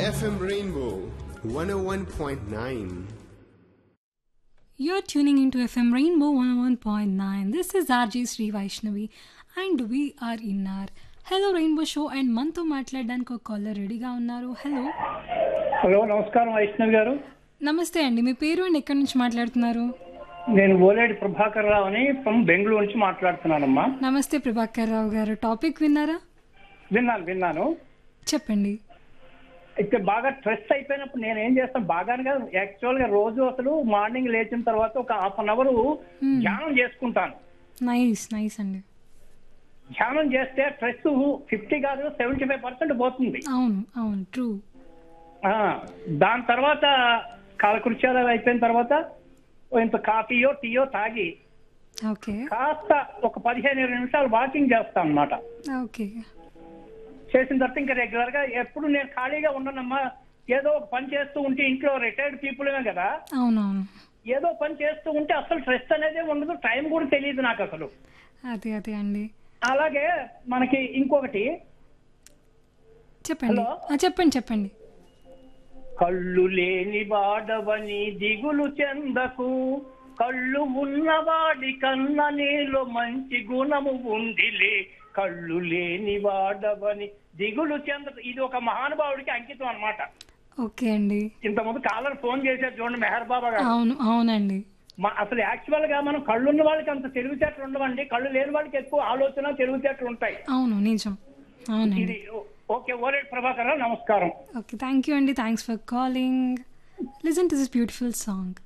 FM Rainbow 101.9. You're tuning into FM Rainbow 101.9. This is RJ Sri Vaishnavi and we are in our Hello Rainbow Show and మనతో మాట్లాడడానికి ఒక caller రెడీగా ఉన్నారు. Hello నమస్కారం వైష్ణవి గారు. నమస్తే అండి, మీ పేరు అండ్ ఎక్కడి నుంచి మాట్లాడుతున్నారు? నేను ఓలేడి ప్రభాకర్ రావు అని ఫ్రమ్ బెంగళూరు నుంచి మాట్లాడుతున్నానమ్మా. నమస్తే ప్రభాకర్ రావు గారు, టాపిక్ విన్నారా? విన్నాను. చెప్పండి. అయితే బాగా స్ట్రెస్ అయిపోయినప్పుడు నేను ఏం చేస్తాను, బాగానే కాదు యాక్చువల్ గా రోజు అసలు మార్నింగ్ లేచిన తర్వాత ఒక హాఫ్ అన్ అవర్ ధ్యానం చేసుకుంటాను. నైస్ అండి. ధ్యానం చేస్తే స్ట్రెస్ 50 కాదు 75% పోతుంది. అవును ట్రూ. దాని తర్వాత కాలకృత్యాలు అయిపోయిన తర్వాత ఇంత కాఫీయో టీయో తాగి ఓకే కాస్త ఒక 15-20 నిమిషాలు వాకింగ్ చేస్తాను అన్నమాట. ఓకే. చేసిన తర్వాత ఇంకా రెగ్యులర్ గా ఎప్పుడు నేను ఖాళీగా ఉండనమ్మా, ఏదో ఒక పని చేస్తూ ఉంటే, ఇంట్లో రిటైర్డ్ పీపుల్మే కదా, అవునవును, ఏదో పని చేస్తూ ఉంటే అసలు స్ట్రెస్ అనేది ఉండదు, టైం కూడా తెలియదు నాకు అసలు. అదే అండి. అలాగే మనకి ఇంకొకటి చెప్పండి. కళ్ళు లేని వాడవని దిగులు చెందకు, కళ్ళు ఉన్నవాడి కన్న నీలో మంచి గుణము ఉందిలే, కళ్ళు లేని వాడవని దిగులు చెందకు. ఇది ఒక మహానుభావుడికి అంకితం అన్నమాట. ఓకే అండి. ఇంతకుముందు కాలర్ ఫోన్ చేశారు చూడండి, మెహర్ బాబా గారు. అవునండి. అసలు యాక్చువల్ గా మనం కళ్ళున్న వాళ్ళకి అంత తెలివితేటలు ఉండవండి, కళ్ళు లేని వాళ్ళకి ఎక్కువ ఆలోచన తెలివితేటలు ఉంటాయి. అవును, నిజం. అవునండి. ఇది ఓకే. ఓలేటి ప్రభాకర్, నమస్కారం. ఓకే, థ్యాంక్ యూ అండి. Thanks for calling. Listen to this beautiful song.